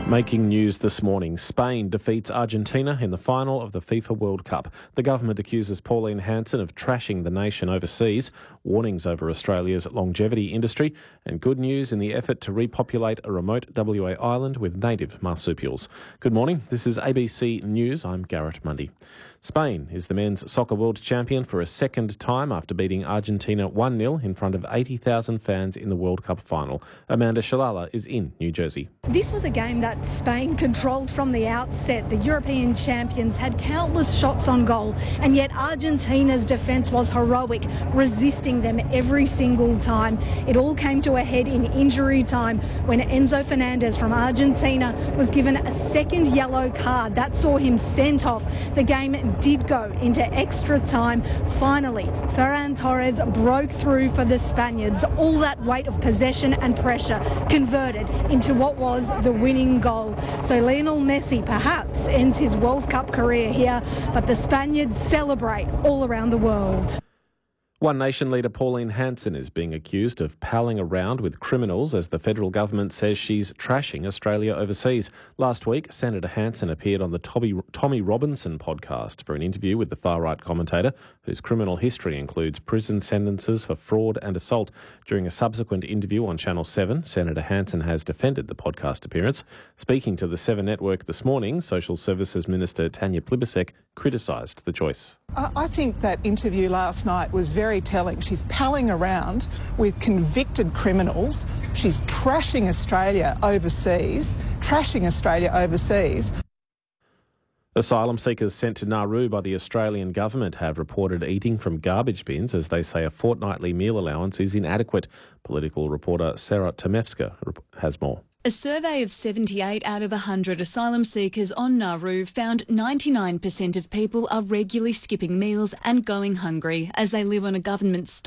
Making news this morning, Spain defeats Argentina in the final of the FIFA World Cup. The government accuses Pauline Hanson of trashing the nation overseas, warnings over Australia's longevity industry, and good news in the effort to repopulate a remote WA island with native marsupials. Good morning, this is ABC News. I'm Garrett Mundy. Spain is the men's soccer world champion for a second time after beating Argentina 1-0 in front of 80,000 fans in the World Cup final. Amanda Shalala is in New Jersey. This was a game that Spain controlled from the outset. The European champions had countless shots on goal, and yet Argentina's defence was heroic, resisting them every single time. It all came to a head in injury time when Enzo Fernandez from Argentina was given a second yellow card. That saw him sent off. The game did go into extra time. Finally, Ferran Torres broke through for the Spaniards. All that weight of possession and pressure converted into what was the winning goal. So Lionel Messi perhaps ends his World Cup career here, but the Spaniards celebrate all around the world. One Nation leader Pauline Hanson is being accused of palling around with criminals as the federal government says she's trashing Australia overseas. Last week, Senator Hanson appeared on the Tommy Robinson podcast for an interview with the far-right commentator, whose criminal history includes prison sentences for fraud and assault. During a subsequent interview on Channel 7, Senator Hanson has defended the podcast appearance. Speaking to the 7 Network this morning, Social Services Minister Tanya Plibersek criticised the choice. I think that interview last night was very telling. She's palling around with convicted criminals. She's trashing Australia overseas. Asylum seekers sent to Nauru by the Australian government have reported eating from garbage bins as they say a fortnightly meal allowance is inadequate. Political reporter Sarah Temevska has more. A survey of 78 out of 100 asylum seekers on Nauru found 99% of people are regularly skipping meals and going hungry as they live on a government